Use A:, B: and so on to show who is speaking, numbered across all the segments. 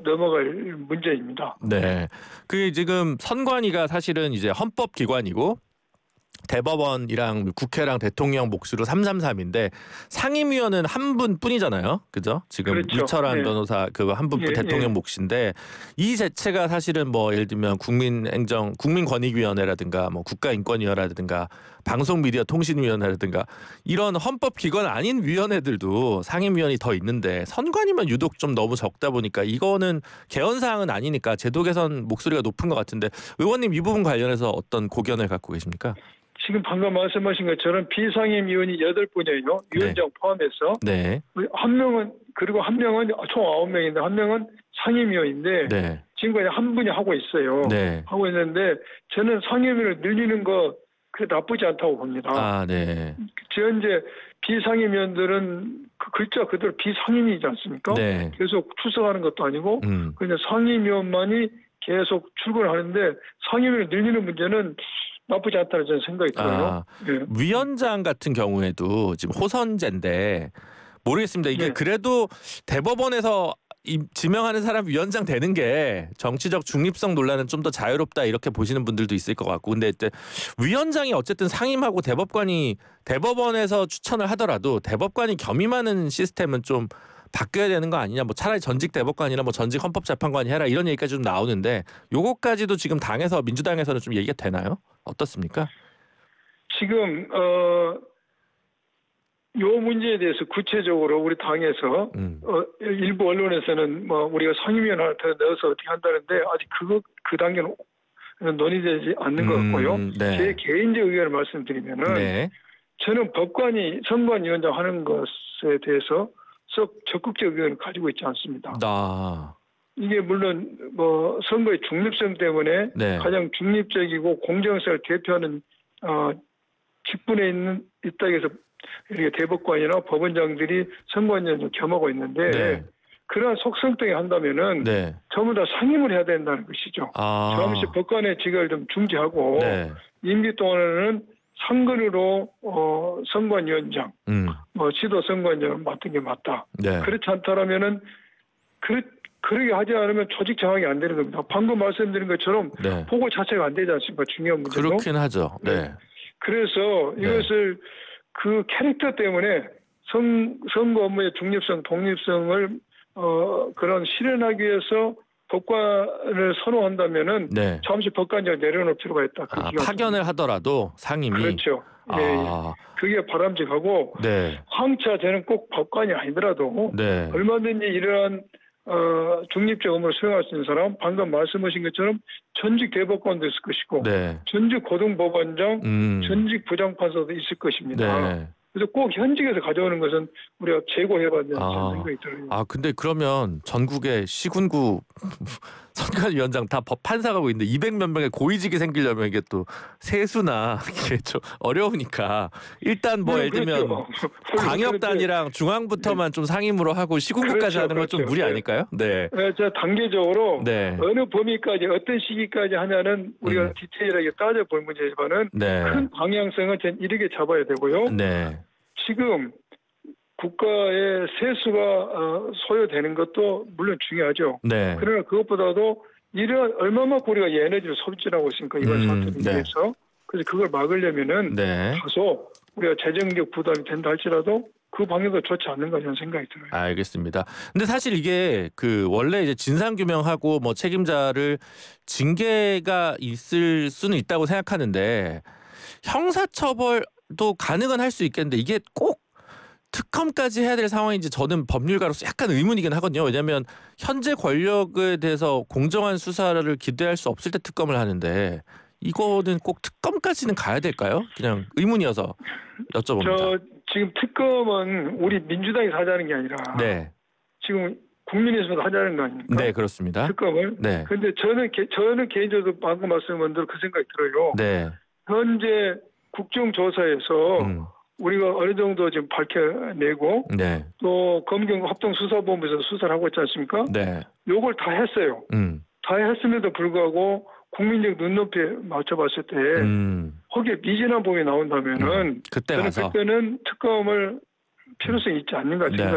A: 넘어갈 문제입니다.
B: 네. 그게 지금 선관위가 사실은 이제 헌법기관이고 대법원이랑 국회랑 대통령 몫으로 333인데 상임위원은 한 분뿐이잖아요. 그죠? 지금
A: 그렇죠.
B: 이철환
A: 예.
B: 변호사 그 한 분뿐
A: 예,
B: 대통령
A: 예.
B: 몫인데 이 자체가 사실은 뭐 예를 들면 국민권익위원회라든가 뭐 국가인권위원회라든가 방송미디어통신위원회라든가 이런 헌법기관 아닌 위원회들도 상임위원이 더 있는데 선관위만 유독 좀 너무 적다 보니까 이거는 개헌 사항은 아니니까 제도 개선 목소리가 높은 것 같은데 의원님 이 부분 관련해서 어떤 고견을 갖고 계십니까?
A: 지금 방금 말씀하신 것처럼 비상임위원이 8분이에요.
B: 네.
A: 위원장 포함해서.
B: 네.
A: 한 명은 총 9명인데 한 명은 상임위원인데
B: 네.
A: 지금까지 한 분이 하고 있어요.
B: 네.
A: 하고 있는데 저는 상임위를 늘리는 거 그게 나쁘지 않다고 봅니다.
B: 아, 네.
A: 현재 비상임위원들은 그 글자 그대로 비상임이지 않습니까?
B: 네.
A: 계속 출석하는 것도 아니고 그냥 상임위원만이 계속 출근하는데 상임위를 늘리는 문제는 나쁘지 않다는 저는 생각이 들어요.
B: 아,
A: 예.
B: 위원장 같은 경우에도 지금 호선제인데 모르겠습니다. 이게
A: 네.
B: 그래도 대법원에서 지명하는 사람 위원장 되는 게 정치적 중립성 논란은 좀 더 자유롭다 이렇게 보시는 분들도 있을 것 같고 근데 위원장이 어쨌든 상임하고 대법원에서 추천을 하더라도 대법관이 겸임하는 시스템은 좀 바뀌어야 되는 거 아니냐 뭐 차라리 전직 대법관이나 뭐 전직 헌법재판관이 해라 이런 얘기까지 좀 나오는데 요거까지도 지금 민주당에서는 좀 얘기가 되나요? 어떻습니까?
A: 지금 요 문제에 대해서 구체적으로 우리 당에서 일부 언론에서는 뭐 우리가 상임위원을 더 넣어서 어떻게 한다는데 아직 그 단계는 논의되지 않는 것 같고요.
B: 네.
A: 제 개인적 의견을 말씀드리면은
B: 네.
A: 저는 선관위원장 하는 것에 대해서 썩 적극적 의견을 가지고 있지 않습니다. 이게 물론 뭐 선거의 중립성 때문에
B: 네.
A: 가장 중립적이고 공정성을 대표하는 직분에 있다 해서 이렇게 대법관이나 법원장들이 선관위원을 겸하고 있는데
B: 네.
A: 그러한 속성 때문에 한다면은
B: 네.
A: 전부 다 상임을 해야 된다는 것이죠. 잠시 법관의 직을 좀 중지하고
B: 네.
A: 임기 동안에는 상근으로 선관위원장, 뭐 지도 선관위원을 맡은 게 맞다.
B: 네.
A: 그렇지 않다라면은 그러게 하지 않으면 조직 장악이 안 되는 겁니다. 방금 말씀드린 것처럼
B: 네.
A: 보고 자체가 안 되지 않습니까? 중요한 문제도.
B: 그렇긴 하죠. 네.
A: 그래서 이것을 그 캐릭터 때문에 선거 업무의 중립성, 독립성을 그런 실현하기 위해서 법관을 선호한다면은 잠시 법관장을 내려놓을 필요가 있다.
B: 파견을 하더라도 상임이.
A: 그렇죠. 예. 그게 바람직하고 황차 저는 꼭 법관이 아니더라도 얼마든지 이러한 중립적 업무를 수행할 수 있는 사람 방금 말씀하신 것처럼 전직 대법관도 있을 것이고 전직 고등법원장, 전직 부장판사도 있을 것입니다. 그래서 꼭 현직에서 가져오는 것은 우리가 재고해봐야 되는 생각이 들어요.
B: 근데 그러면 전국의 시군구 선관위원장 다 법 판사가고 있는데 200몇 명의 고위직이 생기려면 이게 또 세수나 이게 좀 어려우니까 일단 뭐 예를 들면 광역단이랑 중앙부터만 좀 상임으로 하고 시군구까지 하는 건 좀 무리 아닐까요? 네.
A: 저 단계적으로 어느 범위까지 어떤 시기까지 하냐는 우리가 디테일하게 따져볼 문제지만은 큰 방향성은 전 이렇게 잡아야 되고요. 지금 국가의 세수가 소요되는 것도 물론 중요하죠. 그러나 그것보다도 이런 얼마만큼 우리가 에너지를 소비하고 있으니까 이번 사태를 위해서 그래서 그걸 막으려면은 다소 우리가 재정적 부담이 된다 할지라도 그 방향도 좋지 않는가 저는 생각이 들어요.
B: 알겠습니다. 근데 사실 이게 원래 이제 진상규명하고 뭐 책임자를 징계가 있을 수는 있다고 생각하는데 형사처벌도 가능은 할 수 있겠는데 이게 꼭 특검까지 해야 될 상황인지 저는 법률가로서 약간 의문이긴 하거든요. 왜냐하면 현재 권력에 대해서 공정한 수사를 기대할 수 없을 때 특검을 하는데 이거는 꼭 특검까지는 가야 될까요? 그냥 의문이어서 여쭤봅니다.
A: 지금 특검은 우리 민주당에서 하자는 게 아니라 지금 국민의힘에서 하자는 거 아닙니까?
B: 네, 그렇습니다.
A: 특검을. 그런데 저는 개인적으로 방금 말씀한 대로 그 생각이 들어요. 현재 국정조사에서 우리가 어느 정도 지금 밝혀내고 또 검경 합동수사본부에서 수사를 하고 있지 않습니까? 요걸 다 했어요. 다 했음에도 불구하고 국민적 눈높이에 맞춰봤을 때 거기에 미진한 부분이 나온다면은 저는 그때는 특검을 필요성이 있지 않는가 생각이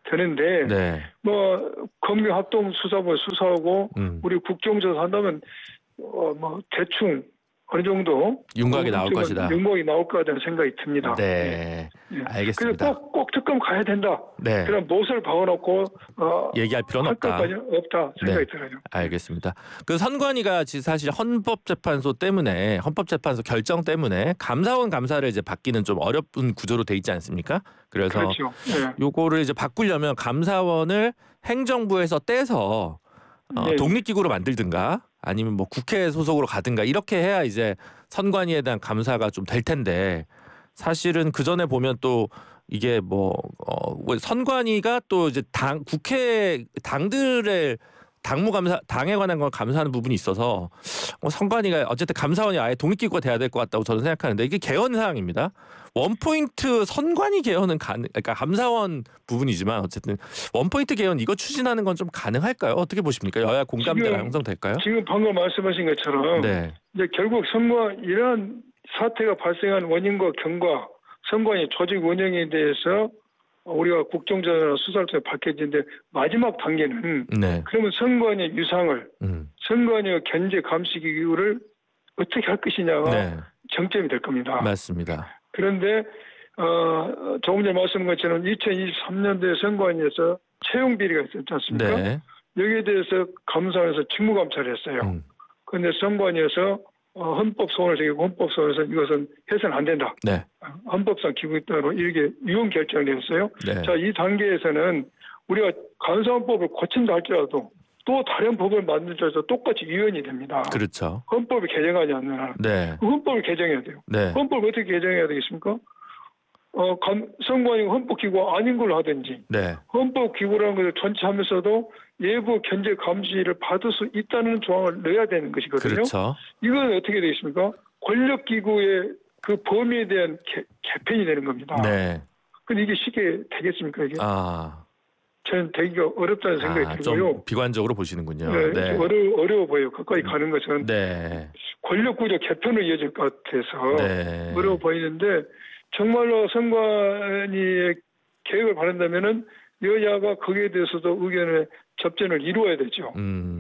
A: 되는데
B: 네.
A: 뭐 검경합동수사부 수사하고 우리 국정조사 한다면 뭐 대충 어느 정도
B: 윤곽이 나올 것이다.
A: 윤곽이 나올 거라는 생각이 듭니다.
B: 네,
A: 예.
B: 알겠습니다.
A: 그래서 꼭 특검 가야 된다.
B: 네.
A: 그런 못을 박아놓고
B: 얘기할 필요는 없다.
A: 없다 생각이 들어요.
B: 알겠습니다. 그 선관위가 사실 헌법재판소 결정 때문에 감사원 감사를 이제 받기는 좀 어려운 구조로 돼 있지 않습니까? 그래서
A: 그렇죠. 네.
B: 요거를 이제 바꾸려면 감사원을 행정부에서 떼서
A: 네.
B: 독립기구로 만들든가 아니면 뭐 국회 소속으로 가든가 이렇게 해야 이제 선관위에 대한 감사가 좀 될 텐데 사실은 그 전에 보면 또 이게 선관위가 또 이제 국회 당들의 당에 관한 걸 감사하는 부분이 있어서 선관위가 어쨌든 감사원이 아예 독립기구가 돼야 될 것 같다고 저는 생각하는데 이게 개헌 사항입니다. 원포인트 선관위 개헌은 그러니까 감사원 부분이지만 어쨌든 원포인트 개헌 이거 추진하는 건 좀 가능할까요? 어떻게 보십니까? 여야 공감대가 형성될까요?
A: 지금 방금 말씀하신 것처럼
B: 네.
A: 이제 결국 이러한 사태가 발생한 원인과 경과, 선관위 조직 운영에 대해서 우리가 국정조사나 수사를 통해 밝혀지는데 마지막 단계는
B: 네.
A: 그러면 선관위의 유상을 선관위의 견제 감시 기구를 어떻게 할 것이냐가
B: 네.
A: 정점이 될 겁니다.
B: 맞습니다.
A: 그런데 조금 전에 말씀한 것처럼 2023년도에 선관위에서 채용 비리가 있었지 않습니까?
B: 네.
A: 여기에 대해서 감사원에서 직무감찰을 했어요. 그런데 선관위에서 헌법 소원을 제기하고 헌법 소원에서 이것은 해서는 안 된다.
B: 네.
A: 헌법상 기구에 따라 이렇게 유언 결정을 했어요.
B: 네.
A: 자, 이 단계에서는 우리가 감사원법을 고친다 할지라도 또 다른 법을 만들어서 똑같이 유언이 됩니다.
B: 그렇죠.
A: 헌법을 개정하지 않는 한.
B: 네.
A: 헌법을 개정해야 돼요.
B: 네.
A: 헌법을 어떻게 개정해야 되겠습니까? 선관위 헌법기구가 아닌 걸로 하든지
B: 네.
A: 헌법기구라는 것을 전치하면서도 예부 견제 감시를 받을 수 있다는 조항을 넣어야 되는 것이거든요.
B: 그렇죠.
A: 이건 어떻게 되겠습니까? 권력기구의 그 범위에 대한 개편이 되는 겁니다.
B: 네.
A: 근데 이게 쉽게 되겠습니까? 이게? 저는 되기가 어렵다는 생각이 들고요.
B: 좀 비관적으로 보시는군요.
A: 네.
B: 네.
A: 어려워 보여요. 가까이 가는 것은.
B: 네.
A: 권력구조 개편으로 이어질 것 같아서
B: 네.
A: 어려워 보이는데 정말로 선관위의 계획을 바른다면은 여야가 거기에 대해서도 의견의 접전을 이루어야 되죠.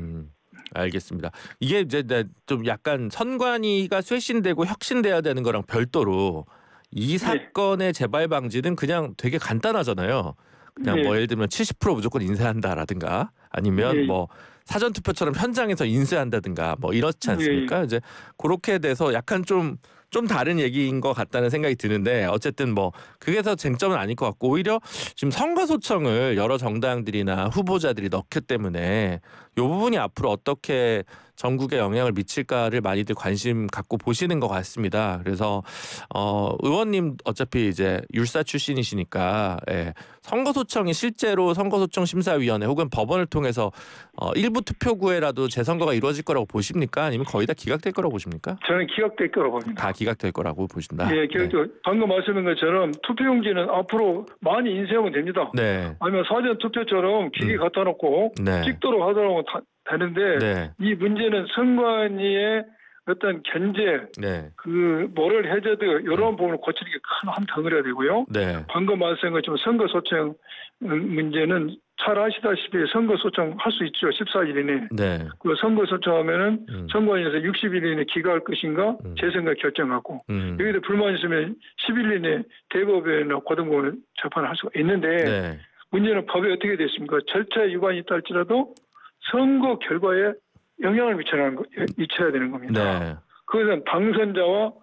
B: 알겠습니다. 이게 이제 좀 약간 선관위가 쇄신되고 혁신돼야 되는 거랑 별도로 이 사건의 재발 방지는 그냥 되게 간단하잖아요. 그냥 뭐 예를 들면 70% 무조건 인쇄한다라든가 아니면 뭐 사전 투표처럼 현장에서 인쇄한다든가 뭐 이렇지 않습니까? 이제 그렇게 돼서 약간 좀 다른 얘기인 것 같다는 생각이 드는데 어쨌든 뭐 그게서 쟁점은 아닐 것 같고 오히려 지금 선거소청을 여러 정당들이나 후보자들이 넣기 때문에 이 부분이 앞으로 어떻게 전국에 영향을 미칠까를 많이들 관심 갖고 보시는 것 같습니다. 그래서 의원님 어차피 이제 율사 출신이시니까 선거소청이 실제로 선거소청 심사위원회 혹은 법원을 통해서 일부 투표구에라도 재선거가 이루어질 거라고 보십니까? 아니면 거의 다 기각될 거라고 보십니까?
A: 저는 기각될 거라고 봅니다.
B: 다 기각될 거라고 보신다.
A: 네, 방금 말씀한 것처럼 투표용지는 앞으로 많이 인쇄하면 됩니다.
B: 네.
A: 아니면 사전 투표처럼 기계 갖다 놓고 찍도록 하더라도 되는데 이 문제는 선관위의 어떤 견제, 그 모럴 해저드 이런 부분을 고치는 게 큰 한 덩어리가 되고요. 방금 말씀한 것처럼 선거소청 문제는 잘 아시다시피 선거소청 할 수 있죠. 14일 이내. 그 선거소청하면은 선관위에서 60일 이내 기각할 것인가 재선거 결정하고 여기다 불만 있으면 10일 이내 대법원이나 고등법원에 재판을 할 수가 있는데 문제는 법이 어떻게 됐습니까? 절차에 위반이 있다 할지라도 선거 결과에 영향을 미쳐야 되는 겁니다. 그것은 당선자와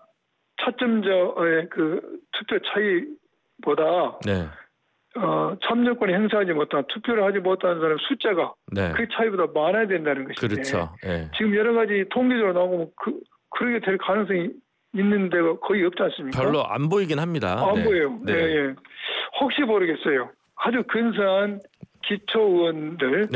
A: 차점자의 그 투표 차이보다 참여권을 행사하지 못한 투표를 하지 못하는 사람 숫자가 그 차이보다 많아야 된다는 것인데
B: 그렇죠.
A: 지금 여러 가지 통계적으로 나오면 그렇게 될 가능성이 있는 데가 거의 없지 않습니까?
B: 별로 안 보이긴 합니다.
A: 안 보여요. 혹시 모르겠어요. 아주 근사한 기초의원들,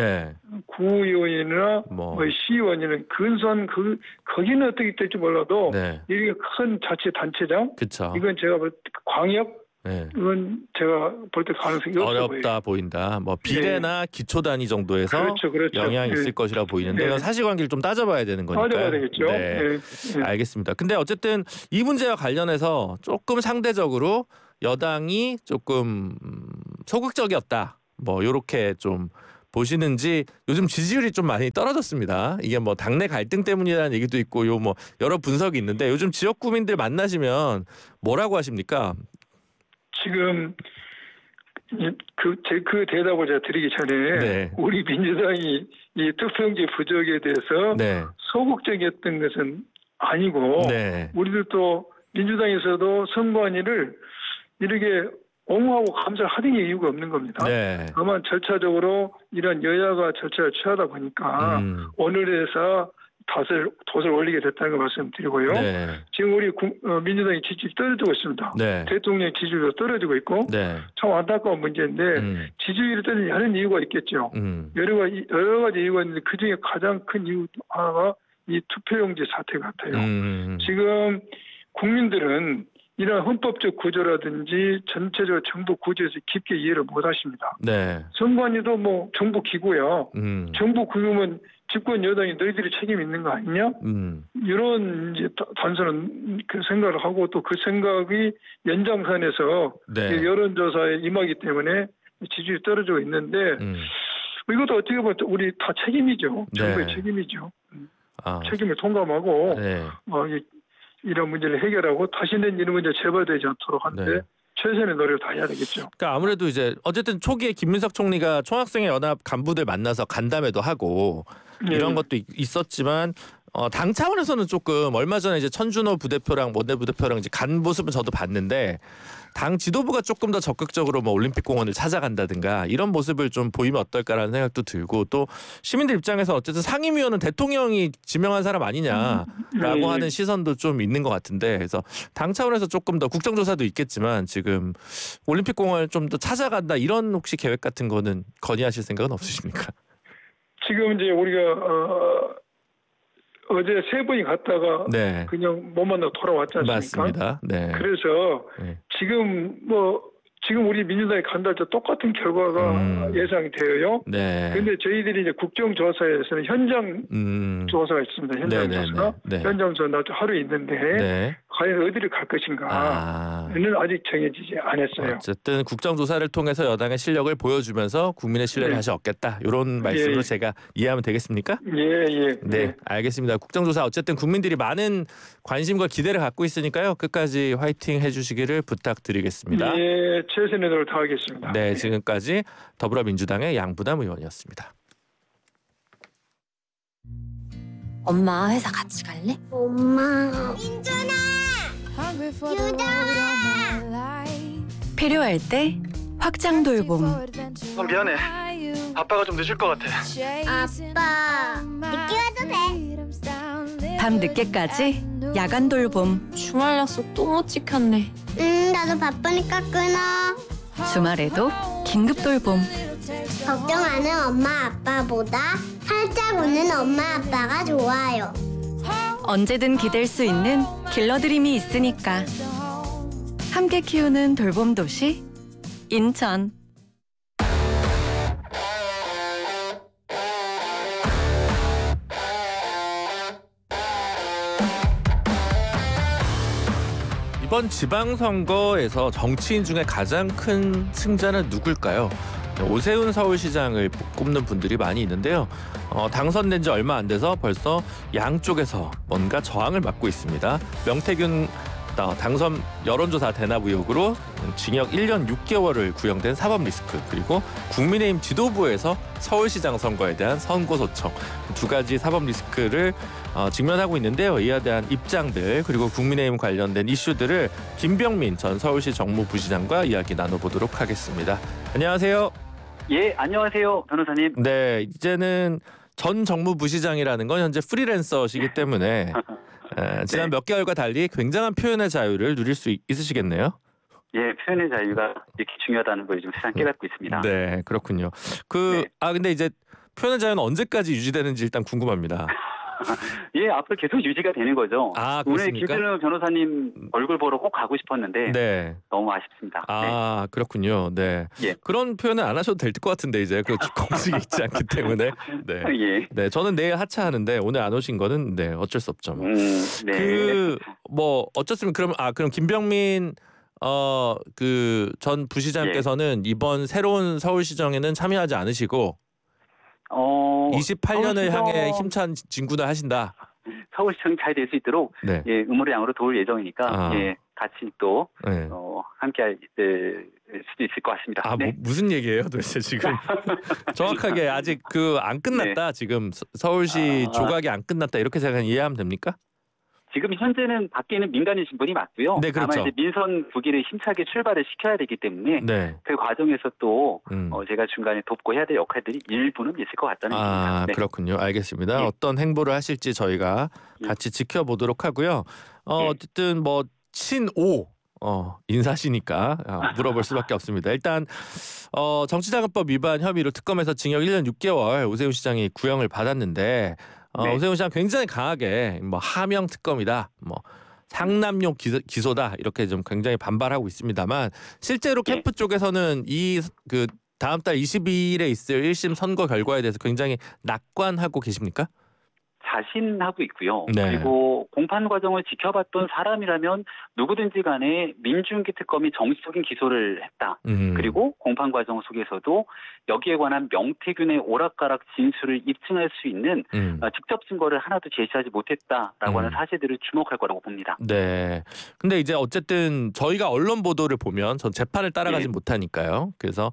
A: 구의원이나 시의원이나 근소한 거기는 어떻게 될지 몰라도 이게 큰 자치단체장, 이건 제가 볼 때 광역, 이건 제가 볼 때 가능성이
B: 어렵다 보인다. 뭐 비례나 기초 단위 정도에서 영향이 있을 것이라 보이는데 이건 사실관계를 좀 따져봐야 되는 거니까요.
A: 따져봐야 되겠죠.
B: 알겠습니다. 근데 어쨌든 이 문제와 관련해서 조금 상대적으로 여당이 조금 소극적이었다. 뭐 요렇게 좀 보시는지. 요즘 지지율이 좀 많이 떨어졌습니다. 이게 뭐 당내 갈등 때문이라는 얘기도 있고 요 뭐 여러 분석이 있는데 요즘 지역 구민들 만나시면 뭐라고 하십니까?
A: 지금 그 대답을 제가 드리기 전에
B: 네.
A: 우리 민주당이 이 투표용지 부족에 대해서
B: 네.
A: 소극적이었던 것은 아니고
B: 네.
A: 우리들도 민주당에서도 선관위를 이렇게 옹호하고 감사를 하는 게 이유가 없는 겁니다.
B: 네.
A: 다만 절차적으로 이런 여야가 절차를 취하다 보니까 오늘에서 돛을 올리게 됐다는 걸 말씀드리고요.
B: 네.
A: 지금 우리 민주당의 지지율이 떨어지고 있습니다.
B: 네.
A: 대통령 지지율도 떨어지고 있고
B: 네.
A: 참 안타까운 문제인데 지지율이 떨어지는 여러 이유가 있겠죠. 여러 가지 이유가 있는데 그중에 가장 큰 이유 하나가 이 투표용지 사태 같아요. 지금 국민들은 이런 헌법적 구조라든지 전체적으로 정부 구조에서 깊게 이해를 못 하십니다.
B: 네.
A: 선관위도 뭐 정부 기구야. 정부 기구면 집권 여당이 너희들이 책임 있는 거 아니냐? 이런 이제 단순한 그 생각을 하고 또 그 생각이 연장선에서
B: 네.
A: 여론조사에 임하기 때문에 지지율이 떨어지고 있는데 이것도 어떻게 보면 우리 다 책임이죠. 정부의
B: 네.
A: 책임이죠. 책임을 통감하고
B: 네.
A: 이런 문제를 해결하고 다시는 이런 문제 재발되지 않도록 하는데
B: 네.
A: 최선의 노력을 다해야 되겠죠.
B: 그러니까 아무래도 이제 어쨌든 초기에 김민석 총리가 총학생회 연합 간부들 만나서 간담회도 하고 이런 것도 있었지만 당 차원에서는 조금 얼마 전에 이제 천준호 부대표랑 원내부대표랑 이제 간 모습은 저도 봤는데 당 지도부가 조금 더 적극적으로 뭐 올림픽공원을 찾아간다든가 이런 모습을 좀 보이면 어떨까라는 생각도 들고 또 시민들 입장에서 어쨌든 상임위원은 대통령이 지명한 사람 아니냐라고 하는 시선도 좀 있는 것 같은데 그래서 당 차원에서 조금 더 국정조사도 있겠지만 지금 올림픽공원을 좀 더 찾아간다 이런 혹시 계획 같은 거는 건의하실 생각은 없으십니까?
A: 지금 이제 우리가 어제 세 분이 갔다가
B: 네.
A: 그냥 못 만나고 돌아왔지 않습니까?
B: 맞습니다. 네.
A: 그래서
B: 네.
A: 지금 우리 민주당이 간다 할 때 똑같은 결과가 예상이 되어요.
B: 네.
A: 그런데 저희들이 이제 국정조사에서는 현장 조사가 있습니다. 현장 조사.
B: 네.
A: 현장 조사 하루 있는데
B: 네.
A: 과연 어디를 갈 것인가는 아직 정해지지 않았어요.
B: 어쨌든 국정조사를 통해서 여당의 실력을 보여주면서 국민의 신뢰를 다시 얻겠다. 이런 말씀으로 제가 이해하면 되겠습니까?
A: 예.
B: 네, 알겠습니다. 국정조사 어쨌든 국민들이 많은 관심과 기대를 갖고 있으니까요. 끝까지 화이팅 해주시기를 부탁드리겠습니다.
A: 예, 최선의 노력을 다하겠습니다.
B: 네, 지금까지 더불어민주당의 양부남 의원이었습니다.
C: 엄마 회사 같이 갈래?
D: 엄마. 민준아! 유정아!
C: 필요할 때 확장 돌봄.
E: 미안해. 아빠가 좀 늦을 것 같아.
D: 아빠, 늦게 와도 돼.
C: 밤 늦게까지 야간 돌봄.
F: 주말 약속 또 못 지켰네.
D: 나도 바쁘니까 끊어.
C: 주말에도 긴급 돌봄.
D: 걱정하는 엄마 아빠보다 살짝 웃는 엄마 아빠가 좋아요.
C: 언제든 기댈 수 있는 길러드림이 있으니까. 함께 키우는 돌봄 도시 인천.
B: 이번 지방선거에서 정치인 중에 가장 큰 승자는 누굴까요? 오세훈 서울시장을 꼽는 분들이 많이 있는데요. 당선된 지 얼마 안 돼서 벌써 양쪽에서 뭔가 저항을 받고 있습니다. 명태균 당선 여론조사 대납 의혹으로 징역 1년 6개월을 구형된 사법 리스크, 그리고 국민의힘 지도부에서 서울시장 선거에 대한 선고 소청, 두 가지 사법 리스크를 직면하고 있는데요. 이에 대한 입장들 그리고 국민의힘 관련된 이슈들을 김병민 전 서울시 정무부시장과 이야기 나눠보도록 하겠습니다. 안녕하세요.
E: 예, 안녕하세요, 변호사님.
B: 네, 이제는 전 정무부시장이라는 건 현재 프리랜서시기 때문에 지난 몇 개월과 달리 굉장한 표현의 자유를 누릴 수 있으시겠네요.
E: 예, 표현의 자유가 이렇게 중요하다는 걸 요즘 세상 깨닫고 있습니다.
B: 네, 그렇군요. 근데 이제 표현의 자유는 언제까지 유지되는지 일단 궁금합니다.
E: 예, 앞으로 계속 유지가 되는 거죠.
B: 아,
E: 오늘
B: 그렇습니까?
E: 김준호 변호사님 얼굴 보러 꼭 가고 싶었는데
B: 네.
E: 너무 아쉽습니다.
B: 아, 그렇군요. 네.
E: 예.
B: 그런 표현은 안 하셔도 될 것 같은데 이제 그 공식이 있지 않기 때문에. 네.
E: 예.
B: 네, 저는 내일 하차하는데 오늘 안 오신 거는 어쩔 수 없죠. 뭐.
E: 네.
B: 어쩌면 그럼 김병민 그 전 부시장께서는 이번 새로운 서울시정에는 참여하지 않으시고 28년을 향해 힘찬 진군을 하신다.
E: 서울시청이 잘 될 수 있도록
B: 네.
E: 예, 음모의 양으로 도울 예정이니까 예, 같이 또
B: 네.
E: 함께할 수도 있을 것 같습니다. 네.
B: 무슨 얘기예요, 도대체 지금? 정확하게 아직 안 끝났다. 네. 지금 서울시 조각이 안 끝났다 이렇게 생각하면 이해하면 됩니까?
E: 지금 현재는 밖에 있는 민간인 신분이 맞고요.
B: 네, 그렇죠.
E: 다만 이제 민선 부기를 힘차게 출발을 시켜야 되기 때문에
B: 네.
E: 그 과정에서 또 제가 중간에 돕고 해야 될 역할들이 일부는 있을 것 같다는 얘기입니다. 네.
B: 그렇군요. 알겠습니다. 네. 어떤 행보를 하실지 저희가 같이 지켜보도록 하고요. 어쨌든 뭐 친오 인사시니까 물어볼 수밖에 없습니다. 일단 정치자금법 위반 혐의로 특검에서 징역 1년 6개월 오세훈 시장이 구형을 받았는데 네. 오세훈 시장 굉장히 강하게 뭐 하명 특검이다, 뭐 상남용 기소다 이렇게 좀 굉장히 반발하고 있습니다만 실제로 캠프 쪽에서는 그 다음 달 22일에 있을 1심 선고 결과에 대해서 굉장히 낙관하고 계십니까?
E: 자신하고 있고요.
B: 네.
E: 그리고 공판 과정을 지켜봤던 사람이라면 누구든지 간에 민중기 특검이 정치적인 기소를 했다. 그리고 공판 과정 속에서도 여기에 관한 명태균의 오락가락 진술을 입증할 수 있는 직접 증거를 하나도 제시하지 못했다라고 하는 사실들을 주목할 거라고 봅니다.
B: 네. 근데 이제 어쨌든 저희가 언론 보도를 보면 전 재판을 따라가진 못하니까요. 그래서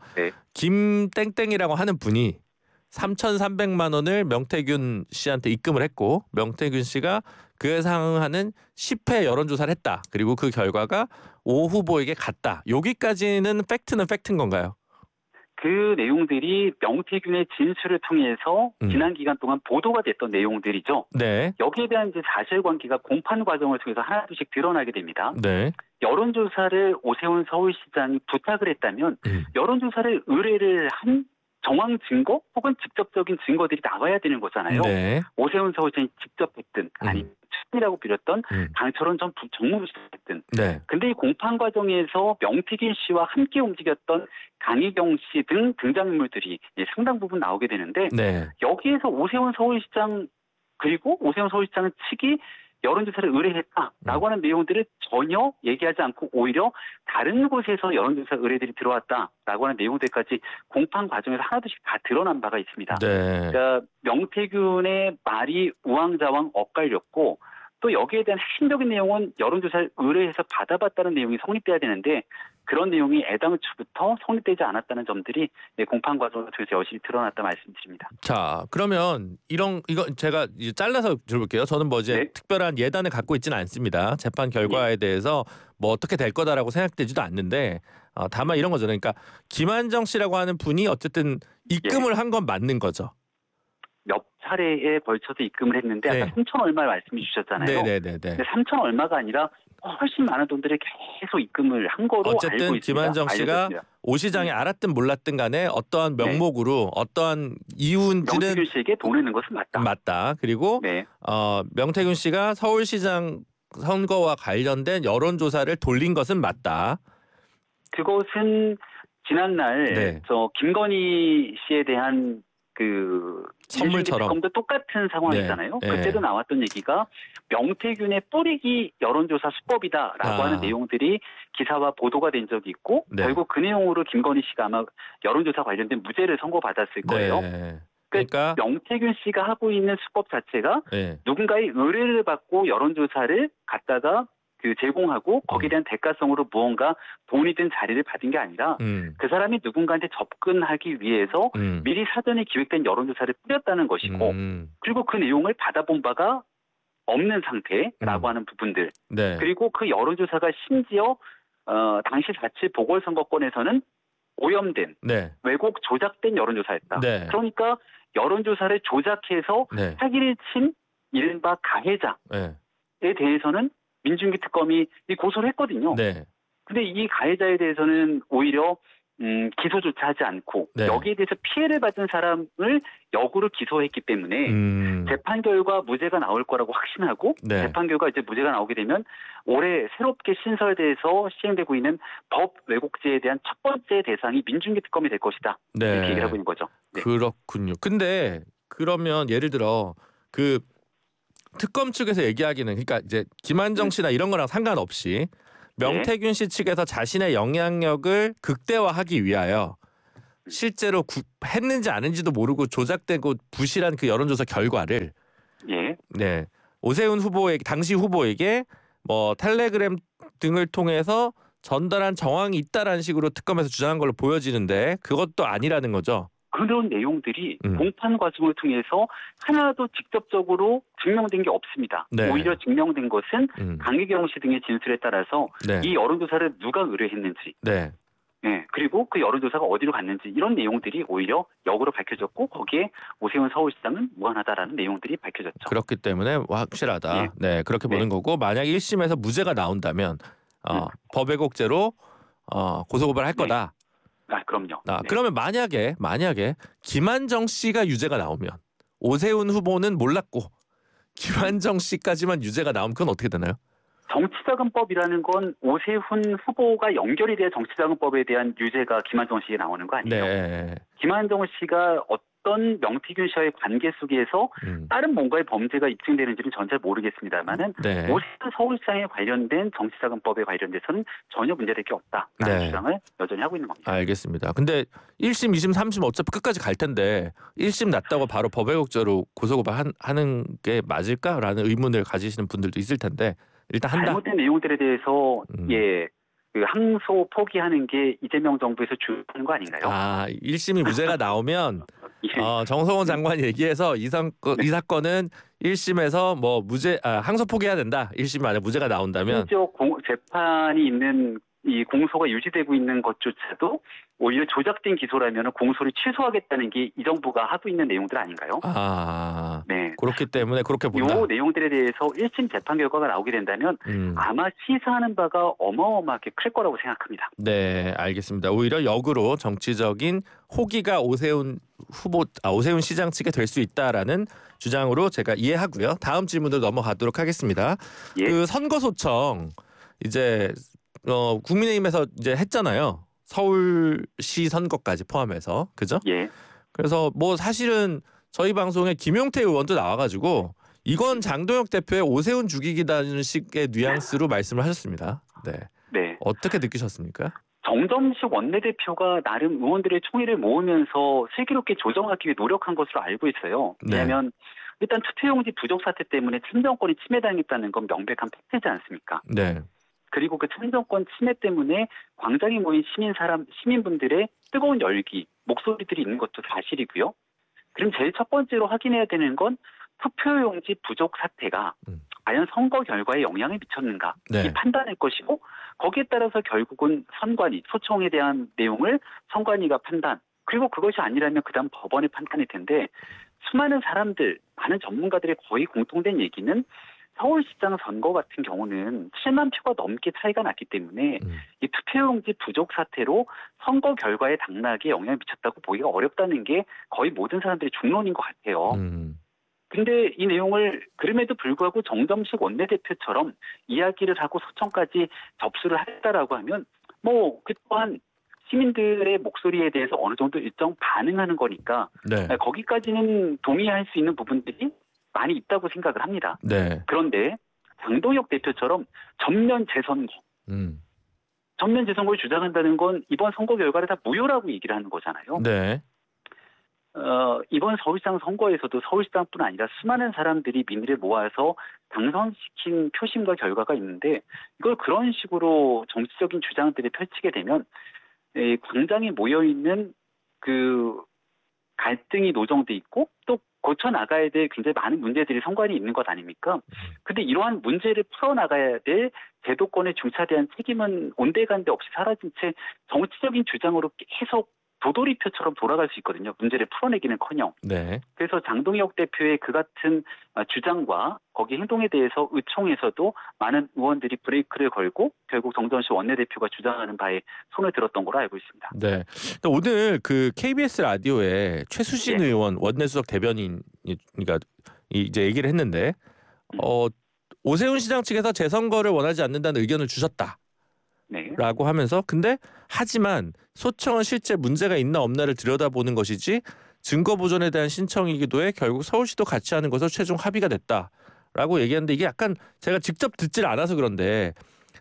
B: 김땡땡이라고 하는 분이 3,300만 원을 명태균 씨한테 입금을 했고 명태균 씨가 그에 상응하는 10회 여론조사를 했다. 그리고 그 결과가 오 후보에게 갔다. 여기까지는 팩트인 건가요?
E: 그 내용들이 명태균의 진술을 통해서 지난 기간 동안 보도가 됐던 내용들이죠.
B: 네.
E: 여기에 대한 이제 사실관계가 공판 과정을 통해서 하나둘씩 드러나게 됩니다.
B: 네.
E: 여론조사를 오세훈 서울시장이 부탁을 했다면 여론조사를 의뢰를 한 정황 증거 혹은 직접적인 증거들이 나와야 되는 거잖아요.
B: 네.
E: 오세훈 서울시장이 직접 했든 아니면 추진이라고 빌었던 강철원 전 정무부시장 했든.
B: 네.
E: 근데 이 공판 과정에서 명태균 씨와 함께 움직였던 강희경 씨 등 등장인물들이 상당 부분 나오게 되는데 여기에서 오세훈 서울시장 그리고 오세훈 서울시장 측이 여론조사를 의뢰했다라고 하는 내용들을 전혀 얘기하지 않고 오히려 다른 곳에서 여론조사 의뢰들이 들어왔다라고 하는 내용들까지 공판 과정에서 하나둘씩 다 드러난 바가 있습니다.
B: 네.
E: 그러니까 명태균의 말이 우왕좌왕 엇갈렸고 또 여기에 대한 핵심적인 내용은 여론조사를 의뢰해서 받아봤다는 내용이 성립돼야 되는데 그런 내용이 애당초부터 성립되지 않았다는 점들이 공판 과정을 통해서 여실히 드러났다 말씀드립니다.
B: 자, 그러면 이거 제가 이제 잘라서 들어볼게요. 저는 뭐 이제 특별한 예단을 갖고 있지는 않습니다. 재판 결과에 대해서 뭐 어떻게 될 거다라고 생각되지도 않는데 다만 이런 거죠. 그러니까 김한정 씨라고 하는 분이 어쨌든 입금을 한 건 맞는 거죠.
E: 몇 차례에 걸쳐서 입금을 했는데 아까 3천 얼마 말씀해 주셨잖아요.
B: 네네네.
E: 근데 3천 얼마가 아니라 훨씬 많은 돈들을 계속 입금을 한 거로 알고 있습니다.
B: 어쨌든 김한정 씨가 오 시장이 알았든 몰랐든 간에 어떠한 명목으로 어떠한 이유인지는
E: 명태균 씨에게 돈을 낸 것은
B: 맞다. 그리고 명태균 씨가 서울시장 선거와 관련된 여론조사를 돌린 것은 맞다.
E: 그것은 지난날 저 김건희 씨에 대한 그
B: 선물처럼
E: 도 똑같은 상황이잖아요. 그때도 나왔던 얘기가 명태균의 뿌리기 여론조사 수법이다라고 하는 내용들이 기사와 보도가 된 적이 있고 결국 그 내용으로 김건희 씨가 아마 여론조사 관련된 무죄를 선고받았을 거예요. 그러니까 명태균 씨가 하고 있는 수법 자체가 누군가의 의뢰를 받고 여론조사를 갖다가 제공하고 거기에 대한 대가성으로 무언가 돈이 든 자리를 받은 게 아니라 그 사람이 누군가한테 접근하기 위해서 미리 사전에 기획된 여론조사를 뿌렸다는 것이고 그리고 그 내용을 받아본 바가 없는 상태라고 하는 부분들 그리고 그 여론조사가 심지어 당시 자치 보궐선거권에서는 오염된 왜곡 조작된 여론조사였다. 그러니까 여론조사를 조작해서 사기를 친 이른바 가해자에 대해서는 민중기 특검이 고소를 했거든요. 근데 이 가해자에 대해서는 오히려 기소조차 하지 않고 여기에 대해서 피해를 받은 사람을 역으로 기소했기 때문에 재판 결과 무죄가 나올 거라고 확신하고 재판 결과 이제 무죄가 나오게 되면 올해 새롭게 신설돼서 시행되고 있는 법 왜곡죄에 대한 첫 번째 대상이 민중기 특검이 될 것이다. 이렇게 얘기를 하고 있는 거죠.
B: 그렇군요. 근데 그러면 예를 들어 특검 측에서 얘기하기는 그러니까 이제 김한정 씨나 이런 거랑 상관없이 명태균 씨 측에서 자신의 영향력을 극대화하기 위하여 실제로 했는지 아닌지도 모르고 조작되고 부실한 그 여론조사 결과를 네, 오세훈 후보에게 당시 후보에게 뭐 텔레그램 등을 통해서 전달한 정황이 있다라는 식으로 특검에서 주장한 걸로 보여지는데 그것도 아니라는 거죠.
E: 그런 내용들이 공판 과정을 통해서 하나도 직접적으로 증명된 게 없습니다.
B: 네.
E: 오히려 증명된 것은 강혜경 씨 등의 진술에 따라서
B: 네.
E: 이 여론조사를 누가 의뢰했는지
B: 네.
E: 네, 그리고 그 여론조사가 어디로 갔는지 이런 내용들이 오히려 역으로 밝혀졌고 거기에 오세훈 서울시장은 무관하다라는 내용들이 밝혀졌죠.
B: 그렇기 때문에 확실하다. 네, 그렇게 보는 거고 만약 1심에서 무죄가 나온다면 법외국죄로 고소고발할 거다.
E: 그럼요.
B: 그러면 만약에 김한정 씨가 유죄가 나오면 오세훈 후보는 몰랐고 김한정 씨까지만 유죄가 나오면 그건 어떻게 되나요?
E: 정치자금법이라는 건 오세훈 후보가 연결이 돼야 정치자금법에 대한 유죄가 김한정 씨에 나오는 거 아니에요?
B: 네.
E: 김한정 씨가 어떤 명태균 씨와의 관계 속에서 다른 뭔가의 범죄가 입증되는지는 전 잘 모르겠습니다만은 오세훈 서울시장에 관련된 정치자금법에 관련돼서는 전혀 문제될 게 없다라는 주장을 여전히 하고 있는 겁니다.
B: 알겠습니다. 근데 1심, 2심, 3심 어차피 끝까지 갈 텐데 1심 났다고 바로 법외국죄로 고소고발하는 게 맞을까라는 의문을 가지시는 분들도 있을 텐데 일단 한다.
E: 잘못된 내용들에 대해서 그 항소 포기하는 게 이재명 정부에서 주는 거 아닌가요?
B: 1심이 무죄가 나오면 정성호 장관이 얘기해서 이 사건은 1심에서 뭐 항소 포기해야 된다. 1심 만약 무죄가 나온다면
E: 심지어 재판이 있는 이 공소가 유지되고 있는 것조차도 오히려 조작된 기소라면 공소를 취소하겠다는 게 이 정부가 하고 있는 내용들 아닌가요?
B: 네. 그렇기 때문에 그렇게 본다.
E: 이 내용들에 대해서 1심 재판 결과가 나오게 된다면 아마 시사하는 바가 어마어마하게 클 거라고 생각합니다.
B: 네, 알겠습니다. 오히려 역으로 정치적인 호기가 오세훈 시장 측에 될 수 있다라는 주장으로 제가 이해하고요. 다음 질문으로 넘어가도록 하겠습니다. 그 선거 소청 이제 국민의힘에서 이제 했잖아요. 서울시 선거까지 포함해서 그죠? 그래서 뭐 사실은 저희 방송에 김용태 의원도 나와가지고 이건 장동혁 대표의 오세훈 죽이기라는 식의 뉘앙스로 말씀을 하셨습니다. 네. 어떻게 느끼셨습니까?
E: 정점식 원내대표가 나름 의원들의 총의를 모으면서 슬기롭게 조정하기 위해 노력한 것으로 알고 있어요. 왜냐하면 일단 투표용지 부족 사태 때문에 참정권이 침해당했다는 건 명백한 팩트지 않습니까?
B: 네.
E: 그리고 그 참정권 침해 때문에 광장에 모인 시민분들의 뜨거운 열기, 목소리들이 있는 것도 사실이고요. 그럼 제일 첫 번째로 확인해야 되는 건 투표용지 부족 사태가 과연 선거 결과에 영향을 미쳤는가 이 판단할 것이고 거기에 따라서 결국은 소청에 대한 내용을 선관위가 판단 그리고 그것이 아니라면 그다음 법원의 판단일 텐데 수많은 사람들, 많은 전문가들의 거의 공통된 얘기는 서울시장 선거 같은 경우는 7만 표가 넘게 차이가 났기 때문에 이 투표용지 부족 사태로 선거 결과에 당락에 영향을 미쳤다고 보기가 어렵다는 게 거의 모든 사람들의 중론인 것 같아요. 근데 이 내용을 그럼에도 불구하고 정점식 원내대표처럼 이야기를 하고 소청까지 접수를 했다라고 하면 뭐 그 또한 시민들의 목소리에 대해서 어느 정도 일정 반응하는 거니까 거기까지는 동의할 수 있는 부분들이 많이 있다고 생각을 합니다. 그런데 장동혁 대표처럼 전면 재선거를 주장한다는 건 이번 선거 결과를 다 무효라고 얘기를 하는 거잖아요. 이번 서울시장 선거에서도 서울시장뿐 아니라 수많은 사람들이 민의를 모아서 당선시킨 표심과 결과가 있는데 이걸 그런 식으로 정치적인 주장들을 펼치게 되면 광장에 모여있는 그 갈등이 노정돼 있고 또 고쳐나가야 될 굉장히 많은 문제들이 선관위에 있는 것 아닙니까? 근데 이러한 문제를 풀어나가야 될 제도권의 중차대한 책임은 온데간데 없이 사라진 채 정치적인 주장으로 계속 도돌이표처럼 돌아갈 수 있거든요. 문제를 풀어내기는커녕. 그래서 장동혁 대표의 그 같은 주장과 거기 행동에 대해서 의총에서도 많은 의원들이 브레이크를 걸고 결국 정전식 원내대표가 주장하는 바에 손을 들었던 걸로 알고 있습니다.
B: 오늘 그 KBS 라디오에 최수진 의원 원내수석 대변인이 이제 얘기를 했는데 오세훈 시장 측에서 재선거를 원하지 않는다는 의견을 주셨다. 라고 하면서 근데 하지만 소청은 실제 문제가 있나 없나를 들여다보는 것이지 증거 보존에 대한 신청이기도 해 결국 서울시도 같이 하는 것으로 최종 합의가 됐다라고 얘기하는데 이게 약간 제가 직접 듣질 않아서 그런데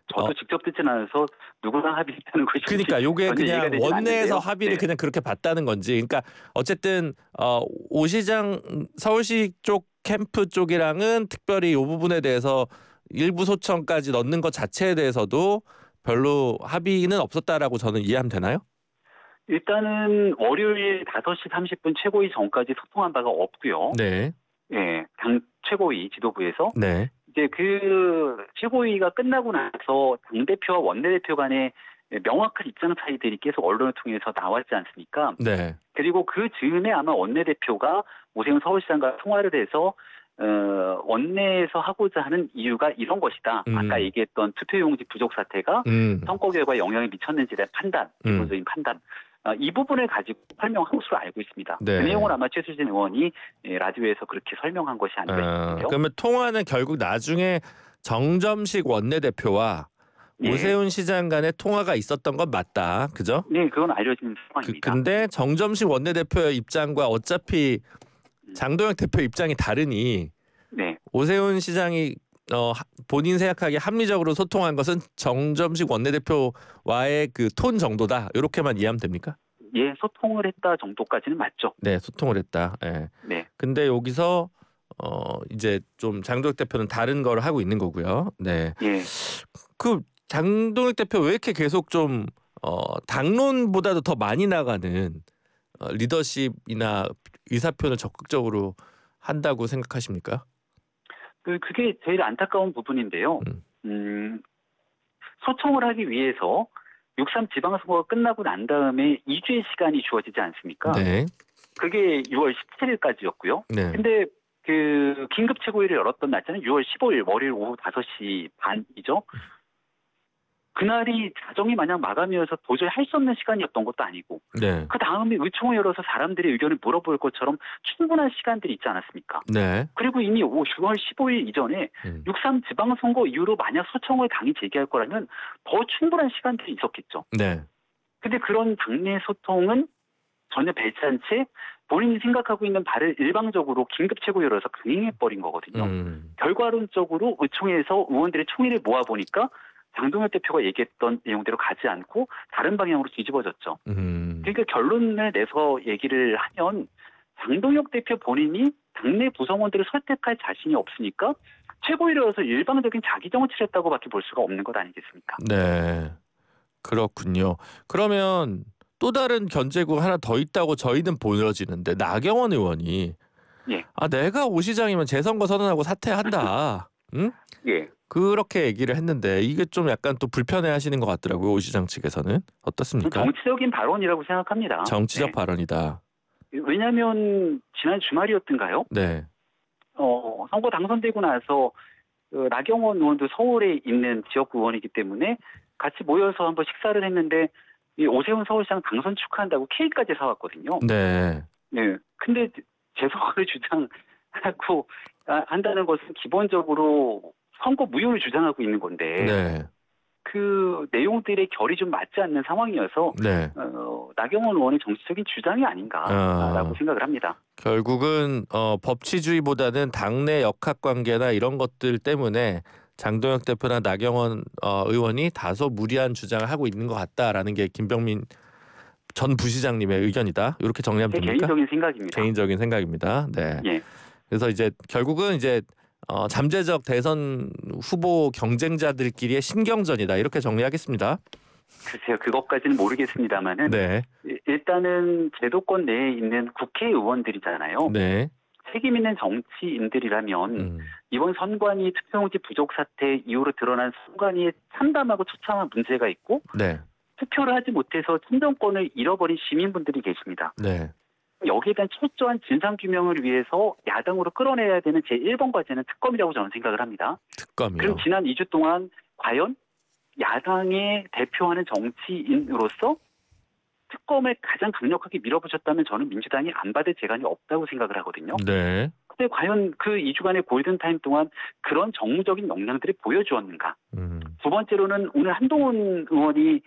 E: 저도 직접 듣진 않아서 누구랑 합의했다는 것이
B: 그러니까 요게 그냥 원내에서
E: 않는데요.
B: 합의를
E: 네.
B: 그냥 그렇게 봤다는 건지. 그러니까 어쨌든 오 시장 서울시 쪽 캠프 쪽이랑은 특별히 이 부분에 대해서 일부 소청까지 넣는 것 자체에 대해서도 별로 합의는 없었다라고 저는 이해하면 되나요?
E: 일단은 월요일 5시 30분 최고위 전까지 소통한 바가 없고요.
B: 네.
E: 예, 당 최고위 지도부에서
B: 네.
E: 이제 그 최고위가 끝나고 나서 당대표와 원내대표 간에 명확한 입장 차이들이 계속 언론을 통해서 나왔지 않습니까?
B: 네.
E: 그리고 그 즈음에 아마 원내대표가 오세훈 서울시장과 통화를 해서 원내에서 하고자 하는 이유가 이런 것이다. 아까 얘기했던 투표용지 부족 사태가 선거 결과에 영향을 미쳤는지에 대한 판단, 기본적인 판단. 이 부분을 가지고 설명한 것으로 알고 있습니다.
B: 네.
E: 그 내용을 아마 최수진 의원이 라디오에서 그렇게 설명한 것이 아닌가 싶은데요.
B: 그러면 통화는 결국 나중에 정점식 원내대표와
E: 네.
B: 오세훈 시장 간의 통화가 있었던 건 맞다. 그죠?
E: 네, 그건 알려진 상황입니다.
B: 근데 정점식 원내대표의 입장과 어차피 장동혁 대표 입장이 다르니
E: 네.
B: 오세훈 시장이 본인 생각하기에 합리적으로 소통한 것은 정점식 원내대표와의 그 톤 정도다. 이렇게만 이해하면 됩니까?
E: 예, 소통을 했다 정도까지는 맞죠.
B: 네, 소통을 했다. 예.
E: 네.
B: 근데 여기서 이제 좀 장동혁 대표는 다른 걸 하고 있는 거고요. 네.
E: 예.
B: 그 장동혁 대표 왜 이렇게 계속 좀 당론보다도 더 많이 나가는 리더십이나 의사표현을 적극적으로 한다고 생각하십니까?
E: 그게 제일 안타까운 부분인데요. 소통을 하기 위해서 6.3 지방선거가 끝나고 난 다음에 2주의 시간이 주어지지 않습니까?
B: 네.
E: 그게 6월 17일까지였고요.
B: 네.
E: 근데 그 긴급 최고위를 열었던 날짜는 6월 15일 월요일 오후 5시 반이죠. 그날이 자정이 마냥 마감이어서 도저히 할 수 없는 시간이었던 것도 아니고
B: 네.
E: 그 다음에 의총을 열어서 사람들의 의견을 물어볼 것처럼 충분한 시간들이 있지 않았습니까?
B: 네.
E: 그리고 이미 6월 15일 이전에 6.3 지방선거 이후로 만약 소청을 당이 제기할 거라면 더 충분한 시간들이 있었겠죠.
B: 네.
E: 근데 그런 당내 소통은 전혀 배치한 채 본인이 생각하고 있는 바를 일방적으로 긴급 최고 열어서 강행해버린 거거든요. 결과론적으로 의총에서 의원들의 총의를 모아보니까 장동혁 대표가 얘기했던 내용대로 가지 않고 다른 방향으로 뒤집어졌죠. 그러니까 결론을 내서 얘기를 하면 장동혁 대표 본인이 당내 구성원들을 설득할 자신이 없으니까 최고위로서 일방적인 자기 정치를 했다고밖에 볼 수가 없는 것 아니겠습니까?
B: 네. 그렇군요. 그러면 또 다른 견제구 하나 더 있다고 저희는 보여지는데 나경원 의원이
E: 예.
B: 내가 오 시장이면 재선거 선언하고 사퇴한다. 응?
E: 예.
B: 그렇게 얘기를 했는데 이게 좀 약간 또 불편해하시는 것 같더라고요. 오 시장 측에서는 어떻습니까?
E: 정치적인 발언이라고 생각합니다.
B: 정치적
E: 네.
B: 발언이다.
E: 왜냐하면 지난 주말이었던가요?
B: 네.
E: 선거 당선되고 나서 나경원 의원도 서울에 있는 지역구 의원이기 때문에 같이 모여서 한번 식사를 했는데 이 오세훈 서울시장 당선 축하한다고 케이크까지 사왔거든요.
B: 네.
E: 네. 근데 재선거를 주장하고 한다는 것은 기본적으로 선거 무효를 주장하고 있는 건데
B: 네.
E: 그 내용들의 결이 좀 맞지 않는 상황이어서
B: 네.
E: 나경원 의원의 정치적인 주장이 아닌가라고 생각을 합니다.
B: 결국은 법치주의보다는 당내 역학관계나 이런 것들 때문에 장동혁 대표나 나경원 의원이 다소 무리한 주장을 하고 있는 것 같다라는 게 김병민 전 부시장님의 의견이다. 이렇게 정리하면 됩니까?
E: 개인적인 생각입니다.
B: 개인적인 생각입니다. 네.
E: 예.
B: 그래서 이제 결국은 이제 잠재적 대선 후보 경쟁자들끼리의 신경전이다. 이렇게 정리하겠습니다.
E: 글쎄요. 그것까지는 모르겠습니다만은
B: 네.
E: 일단은 제도권 내에 있는 국회의원들이잖아요.
B: 네.
E: 책임 있는 정치인들이라면 이번 선관위 투표용지 부족 사태 이후로 드러난 선관위에 참담하고 처참한 문제가 있고
B: 네.
E: 투표를 하지 못해서 참정권을 잃어버린 시민분들이 계십니다.
B: 네.
E: 여기에 대한 철저한 진상규명을 위해서 야당으로 끌어내야 되는 제1번 과제는 특검이라고 저는 생각을 합니다.
B: 특검이요.
E: 그럼 지난 2주 동안 과연 야당에 대표하는 정치인으로서 특검을 가장 강력하게 밀어붙였다면 저는 민주당이 안 받을 재간이 없다고 생각을 하거든요.
B: 네.
E: 근데 과연 그 2주간의 골든타임 동안 그런 정무적인 역량들이 보여주었는가. 두 번째로는 오늘 한동훈 의원이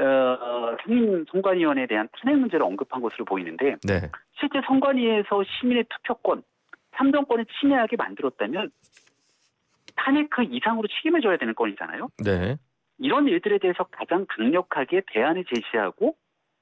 E: 상임 선관위원회에 대한 탄핵 문제를 언급한 것으로 보이는데
B: 네.
E: 실제 선관위에서 시민의 투표권, 참정권을 침해하게 만들었다면 탄핵 그 이상으로 책임을 져야 되는 건이잖아요.
B: 네.
E: 이런 일들에 대해서 가장 강력하게 대안을 제시하고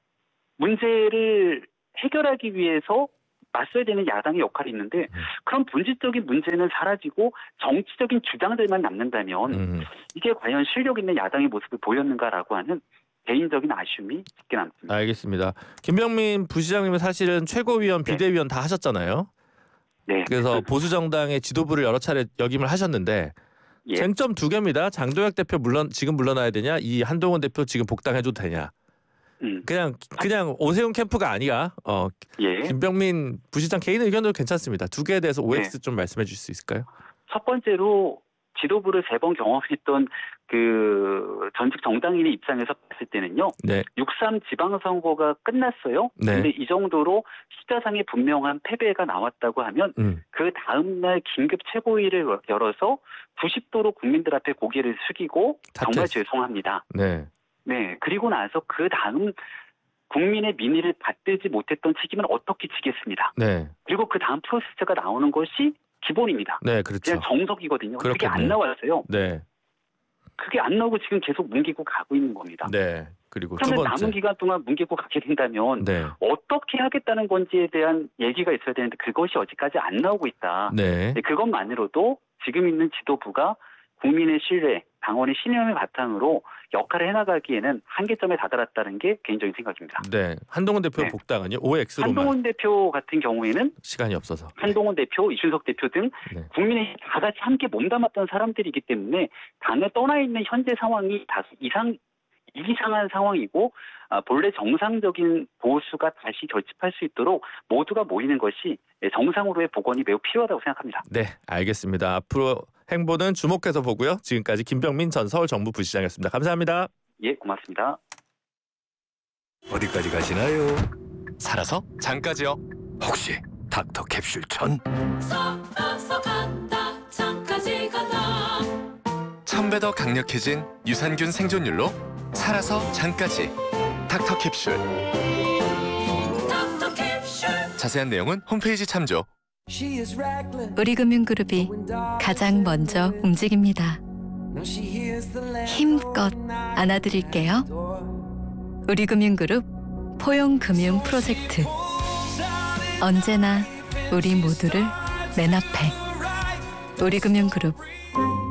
E: 문제를 해결하기 위해서 맞서야 되는 야당의 역할이 있는데 그런 본질적인 문제는 사라지고 정치적인 주장들만 남는다면 이게 과연 실력 있는 야당의 모습을 보였는가라고 하는 개인적인 아쉬움이 짙게 남습니다.
B: 알겠습니다. 김병민 부시장님은 사실은 최고위원, 비대위원 다 하셨잖아요.
E: 네.
B: 그래서 보수정당의 지도부를 여러 차례 역임을 하셨는데
E: 예.
B: 쟁점 두 개입니다. 장도혁 대표 지금 물러나야 되냐, 이 한동훈 대표 지금 복당해줘도 되냐. 그냥 오세훈 캠프가 아니야.
E: 예.
B: 김병민 부시장 개인 의견도 괜찮습니다. 두 개에 대해서 OX 좀 말씀해 주실 수 있을까요?
E: 첫 번째로 지도부를 3번 경험했던 그 전직 정당인의 입장에서 봤을 때는요.
B: 네.
E: 6.3 지방선거가 끝났어요.
B: 네.
E: 근데 이 정도로 숫자상의 분명한 패배가 나왔다고 하면 그 다음날 긴급 최고위를 열어서 90도로 국민들 앞에 고개를 숙이고 정말 죄송합니다.
B: 네.
E: 네. 그리고 나서 그 다음 국민의 민의를 받들지 못했던 책임은 어떻게 지겠습니다.
B: 네.
E: 그리고 그 다음 프로세스가 나오는 것이 기본입니다.
B: 네, 그렇죠.
E: 그냥 정석이거든요.
B: 그렇겠네요.
E: 그게 안 나왔어요.
B: 네.
E: 그게 안 나오고 지금 계속 뭉개고 가고 있는 겁니다.
B: 네. 그리고 두
E: 그러면
B: 번째.
E: 남은 기간 동안 뭉개고 가게 된다면
B: 네.
E: 어떻게 하겠다는 건지에 대한 얘기가 있어야 되는데 그것이 어디까지 안 나오고 있다.
B: 네.
E: 그것만으로도 지금 있는 지도부가 국민의 신뢰, 당원의 신념을 바탕으로 역할을 해나가기에는 한계점에 다다랐다는 게 개인적인 생각입니다.
B: 네. 한동훈 대표 복당은요? OX로만.
E: 한동훈 대표 같은 경우에는
B: 시간이 없어서.
E: 한동훈 대표, 이준석 대표 등
B: 네.
E: 국민의 다 같이 함께 몸담았던 사람들이기 때문에 당에 떠나 있는 현재 상황이 다소 이상한 상황이고 본래 정상적인 보수가 다시 결집할 수 있도록 모두가 모이는 것이 정상으로의 복원이 매우 필요하다고 생각합니다.
B: 네, 알겠습니다. 앞으로 행보는 주목해서 보고요. 지금까지 김병민 전 서울정부부시장이었습니다. 감사합니다.
E: 예, 고맙습니다.
G: 어디까지 가시나요? 살아서 장까지요. 혹시 닥터 캡슐 천?
F: 살아서 간다 장까지 간다.
G: 1000배 더 강력해진 유산균 생존율로 살아서 장까지 닥터 캡슐.
F: 닥터 캡슐.
G: 자세한 내용은 홈페이지 참조.
C: 우리금융그룹이 가장 먼저 움직입니다. 힘껏 안아드릴게요. 우리금융그룹 포용금융 프로젝트. 언제나 우리 모두를 맨 앞에. 우리금융그룹.